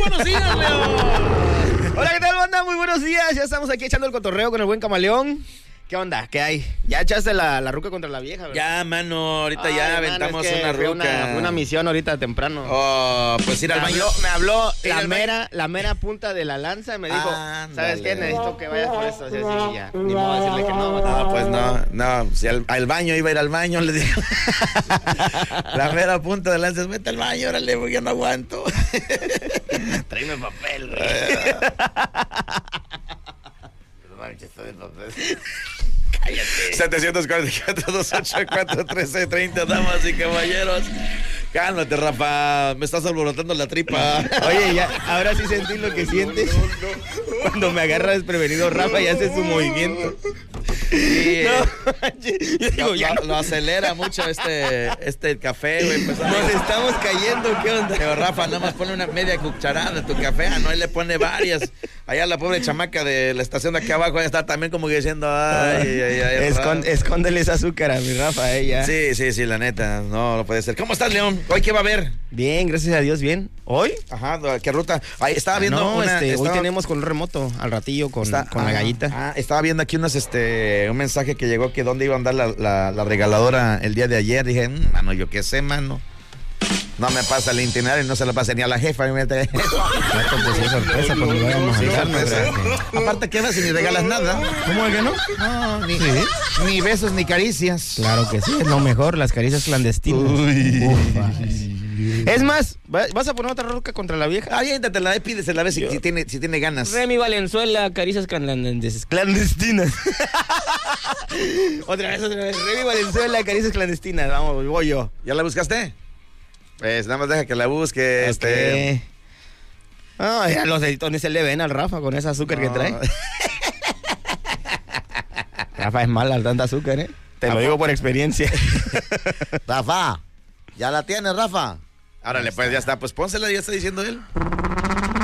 buenos días, León. Hola, ¿qué tal, banda? Muy buenos días. Ya estamos aquí echando el cotorreo con el buen Camaleón. ¿Qué onda? ¿Qué hay? Ya echaste la ruca contra la vieja, ¿verdad? Ya, mano, ahorita ya aventamos es que una fue ruca. una misión ahorita temprano. Oh, pues ir al baño. Me habló Ir al la mera punta de la lanza y me dijo, Ándale. ¿sabes qué? Necesito que vayas por esto. Así, ya. Ni modo de decirle que no. No, pues no, si al baño iba a ir al baño, le digo. La mera punta de lanzas, vete al baño, órale, porque yo no aguanto. Tráeme papel, güey. Cállate. 744-284-1330, damas y caballeros. Cálmate, Rafa. Me estás alborotando la tripa. Oye, ya, ahora sí sentí lo que sientes. Cuando me agarra desprevenido Rafa y hace su movimiento. Sí, Yo digo, ya lo acelera mucho este café, güey. Pues, nos estamos cayendo, ¿qué onda? pero Rafa, nada más pone una media cucharada de tu café, no, él le pone varias. Allá la pobre chamaca de la estación de aquí abajo está también como que diciendo, ay. Escóndele ese azúcar a mi Rafa, ella. Sí, la neta, no puede ser. ¿Cómo estás, León? ¿Hoy qué va a haber? Bien, gracias a Dios, bien. ¿Hoy? Ajá, ¿qué ruta? Ahí estaba viendo hoy tenemos con un remoto al ratillo con la gallita. Estaba viendo aquí un mensaje que llegó que dónde iba a andar la regaladora el día de ayer. Dije, mano, yo qué sé, mano. No me pasa el itinerario y no se lo pasa ni a la jefa. Pues es sorpresa cuando vayamos a almorzar, Aparte, ¿qué vas si ni regalas nada? ¿Cómo es que no? No, ni besos ni caricias. Claro que sí, es lo mejor, las caricias clandestinas. Ufa. Es más, ¿vas a poner otra roca contra la vieja? Aviéntatela, pídesela a ver si tiene ganas. Remy Valenzuela, caricias clandestinas. Otra vez. Remy Valenzuela, caricias clandestinas. Vamos, voy yo. ¿Ya la buscaste? Pues nada más deja que la busque. Okay. Ya los editones se le ven al Rafa con ese azúcar que trae. Rafa es mala al tanta azúcar, ¿eh? Te lo digo por experiencia. Rafa, ¿ya la tienes, Rafa? Árale, pues ya está. Pues pónsela, ya está diciendo él.